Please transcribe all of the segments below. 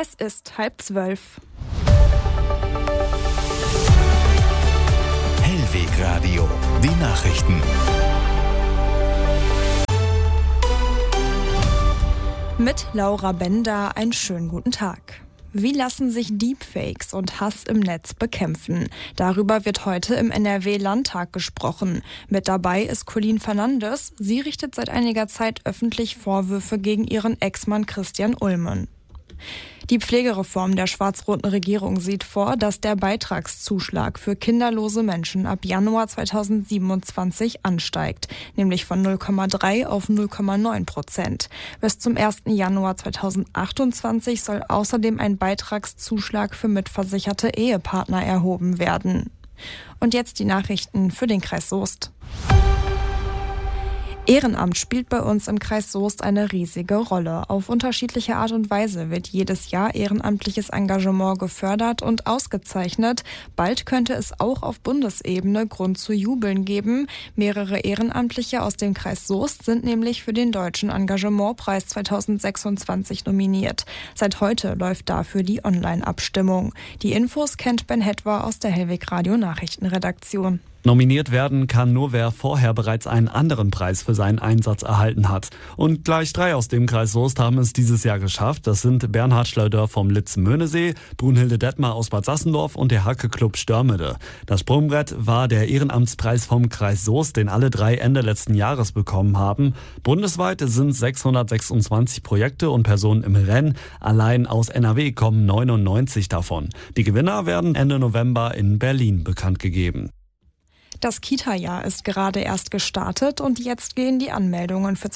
Es ist 11:30. Hellweg Radio, die Nachrichten. Mit Laura Bender einen schönen guten Tag. Wie lassen sich Deepfakes und Hass im Netz bekämpfen? Darüber wird heute im NRW-Landtag gesprochen. Mit dabei ist Colleen Fernandes. Sie richtet seit einiger Zeit öffentlich Vorwürfe gegen ihren Ex-Mann Christian Ulmen. Die Pflegereform der schwarz-roten Regierung sieht vor, dass der Beitragszuschlag für kinderlose Menschen ab Januar 2027 ansteigt, nämlich von 0,3 auf 0,9%. Bis zum 1. Januar 2028 soll außerdem ein Beitragszuschlag für mitversicherte Ehepartner erhoben werden. Und jetzt die Nachrichten für den Kreis Soest. Ehrenamt spielt bei uns im Kreis Soest eine riesige Rolle. Auf unterschiedliche Art und Weise wird jedes Jahr ehrenamtliches Engagement gefördert und ausgezeichnet. Bald könnte es auch auf Bundesebene Grund zu jubeln geben. Mehrere Ehrenamtliche aus dem Kreis Soest sind nämlich für den Deutschen Engagementpreis 2026 nominiert. Seit heute läuft dafür die Online-Abstimmung. Die Infos kennt Ben Hetwer aus der Hellweg Radio Nachrichtenredaktion. Nominiert werden kann nur, wer vorher bereits einen anderen Preis für seinen Einsatz erhalten hat. Und gleich 3 aus dem Kreis Soest haben es dieses Jahr geschafft. Das sind Bernhard Schleuder vom Litz-Möhnesee, Brunhilde Detmar aus Bad Sassendorf und der Hacke-Club Störmede. Das Sprungbrett war der Ehrenamtspreis vom Kreis Soest, den alle 3 Ende letzten Jahres bekommen haben. Bundesweit sind 626 Projekte und Personen im Rennen. Allein aus NRW kommen 99 davon. Die Gewinner werden Ende November in Berlin bekannt gegeben. Das Kita-Jahr ist gerade erst gestartet und jetzt gehen die Anmeldungen für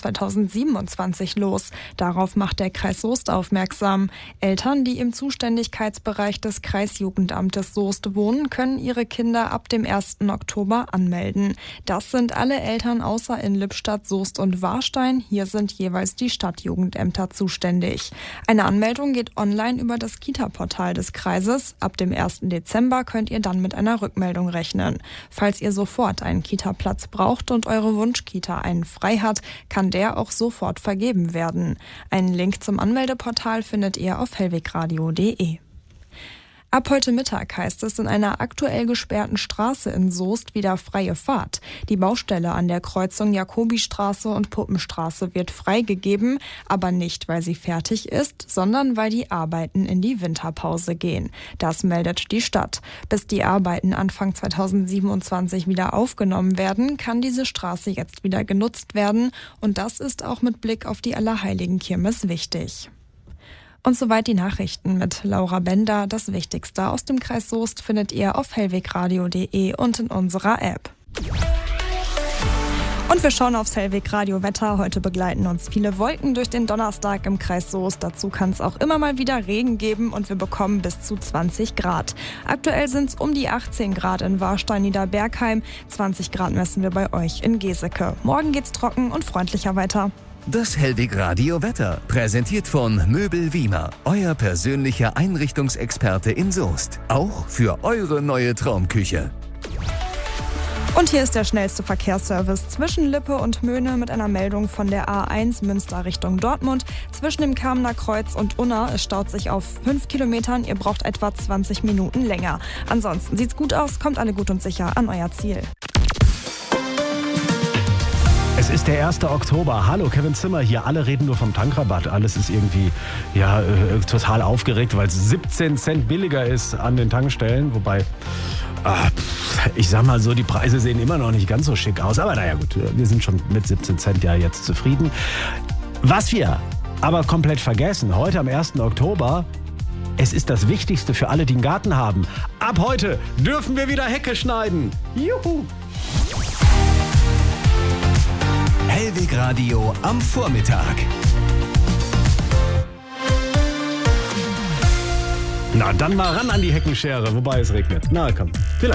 2027 los. Darauf macht der Kreis Soest aufmerksam. Eltern, die im Zuständigkeitsbereich des Kreisjugendamtes Soest wohnen, können ihre Kinder ab dem 1. Oktober anmelden. Das sind alle Eltern außer in Lippstadt, Soest und Warstein. Hier sind jeweils die Stadtjugendämter zuständig. Eine Anmeldung geht online über das Kita-Portal des Kreises. Ab dem 1. Dezember könnt ihr dann mit einer Rückmeldung rechnen. Falls ihr sofort einen Kita-Platz braucht und eure Wunschkita einen frei hat, kann der auch sofort vergeben werden. Einen Link zum Anmeldeportal findet ihr auf hellwegradio.de. Ab heute Mittag heißt es in einer aktuell gesperrten Straße in Soest wieder freie Fahrt. Die Baustelle an der Kreuzung Jakobistraße und Puppenstraße wird freigegeben, aber nicht, weil sie fertig ist, sondern weil die Arbeiten in die Winterpause gehen. Das meldet die Stadt. Bis die Arbeiten Anfang 2027 wieder aufgenommen werden, kann diese Straße jetzt wieder genutzt werden. Und das ist auch mit Blick auf die Allerheiligenkirmes wichtig. Und soweit die Nachrichten mit Laura Bender. Das Wichtigste aus dem Kreis Soest findet ihr auf hellwegradio.de und in unserer App. Und wir schauen aufs Hellweg Radio Wetter. Heute begleiten uns viele Wolken durch den Donnerstag im Kreis Soest. Dazu kann es auch immer mal wieder Regen geben und wir bekommen bis zu 20 Grad. Aktuell sind es um die 18 Grad in Warstein, Niederbergheim. 20 Grad messen wir bei euch in Geseke. Morgen geht's trocken und freundlicher weiter. Das Hellweg Radio Wetter, präsentiert von Möbel Wiener, euer persönlicher Einrichtungsexperte in Soest. Auch für eure neue Traumküche. Und hier ist der schnellste Verkehrsservice zwischen Lippe und Möhne mit einer Meldung von der A1 Münster Richtung Dortmund. Zwischen dem Kamener Kreuz und Unna, es staut sich auf 5 Kilometern. Ihr braucht etwa 20 Minuten länger. Ansonsten sieht's gut aus, kommt alle gut und sicher an euer Ziel. Es ist der 1. Oktober. Hallo, Kevin Zimmer hier. Alle reden nur vom Tankrabatt. Alles ist irgendwie total aufgeregt, weil es 17 Cent billiger ist an den Tankstellen. Wobei, ich sag mal so, die Preise sehen immer noch nicht ganz so schick aus. Aber naja gut, wir sind schon mit 17 Cent ja jetzt zufrieden. Was wir aber komplett vergessen, heute am 1. Oktober, es ist das Wichtigste für alle, die einen Garten haben. Ab heute dürfen wir wieder Hecke schneiden. Juhu! Hellweg Radio am Vormittag. Na, dann mal ran an die Heckenschere, wobei es regnet. Na komm, vielleicht.